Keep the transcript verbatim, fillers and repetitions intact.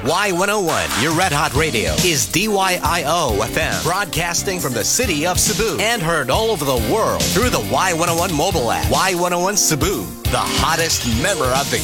Y one oh one, your Red Hot Radio, is D Y I O F M, broadcasting from the city of Cebu and heard all over the world through the Y one oh one mobile app. Y one oh one Cebu, the hottest member of the